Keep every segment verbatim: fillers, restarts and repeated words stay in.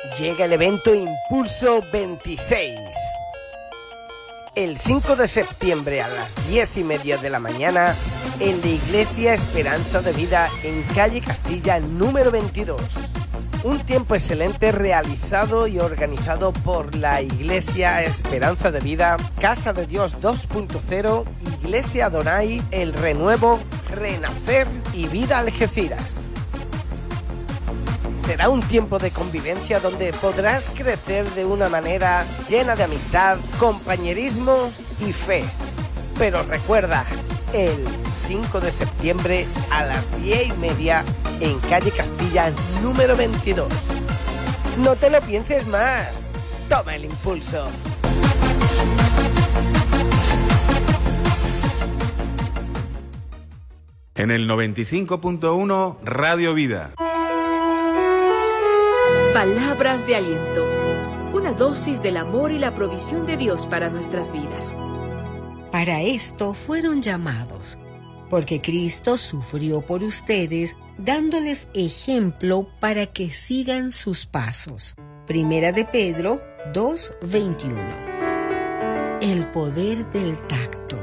llega el evento Impulso veintiséis. El cinco de septiembre a las diez y media de la mañana en la Iglesia Esperanza de Vida en calle Castilla número veintidós. Un tiempo excelente realizado y organizado por la Iglesia Esperanza de Vida, Casa de Dios dos punto cero, Iglesia Adonai, El Renuevo, Renacer y Vida Algeciras. Será un tiempo de convivencia donde podrás crecer de una manera llena de amistad, compañerismo y fe. Pero recuerda, el cinco de septiembre a las diez y media en calle Castilla número veintidós. No te lo pienses más. Toma el impulso. En el noventa y cinco punto uno Radio Vida. Palabras de aliento. Una dosis del amor y la provisión de Dios para nuestras vidas. Para esto fueron llamados, porque Cristo sufrió por ustedes, dándoles ejemplo para que sigan sus pasos. Primera de Pedro dos veintiuno. El poder del tacto.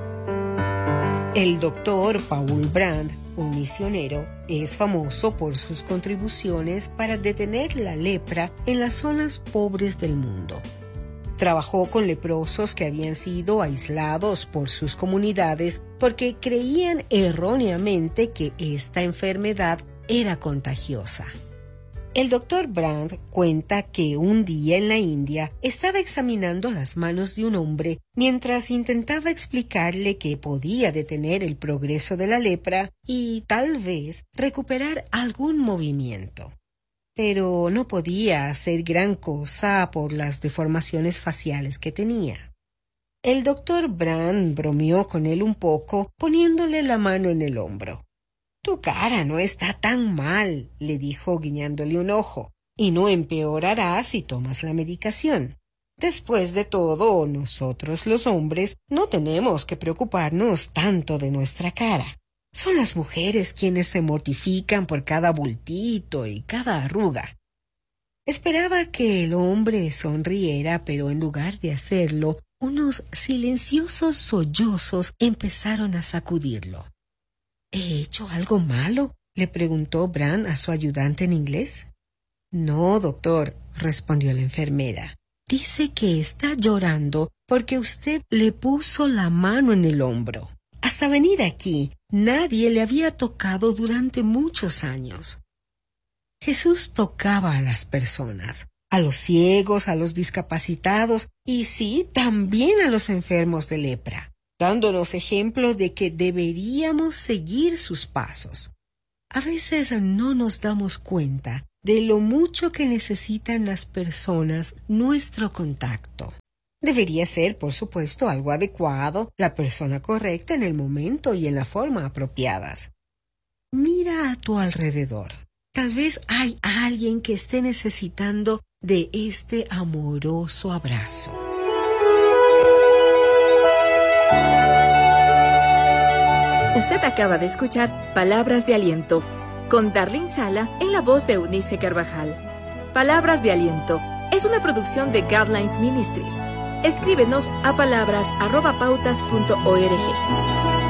El doctor Paul Brand, un misionero, es famoso por sus contribuciones para detener la lepra en las zonas pobres del mundo. Trabajó con leprosos que habían sido aislados por sus comunidades porque creían erróneamente que esta enfermedad era contagiosa. El doctor Brand cuenta que un día en la India estaba examinando las manos de un hombre mientras intentaba explicarle que podía detener el progreso de la lepra y tal vez recuperar algún movimiento. Pero no podía hacer gran cosa por las deformaciones faciales que tenía. El doctor Brand bromeó con él un poco, poniéndole la mano en el hombro. «Tu cara no está tan mal», le dijo guiñándole un ojo, «y no empeorará si tomas la medicación. Después de todo, nosotros los hombres no tenemos que preocuparnos tanto de nuestra cara. Son las mujeres quienes se mortifican por cada bultito y cada arruga». Esperaba que el hombre sonriera, pero en lugar de hacerlo, unos silenciosos sollozos empezaron a sacudirlo. «¿He hecho algo malo?», le preguntó Brand a su ayudante en inglés. «No, doctor», respondió la enfermera. «Dice que está llorando porque usted le puso la mano en el hombro. Hasta venir aquí, nadie le había tocado durante muchos años». Jesús tocaba a las personas, a los ciegos, a los discapacitados y sí, también a los enfermos de lepra, dándonos ejemplos de que deberíamos seguir sus pasos. A veces no nos damos cuenta de lo mucho que necesitan las personas nuestro contacto. Debería ser, por supuesto, algo adecuado, la persona correcta en el momento y en la forma apropiadas. Mira a tu alrededor. Tal vez hay alguien que esté necesitando de este amoroso abrazo. Usted acaba de escuchar Palabras de Aliento, con Darlene Sala en la voz de Eunice Carvajal. Palabras de Aliento es una producción de Guidelines Ministries. Escríbenos a palabras arroba pautas punto org.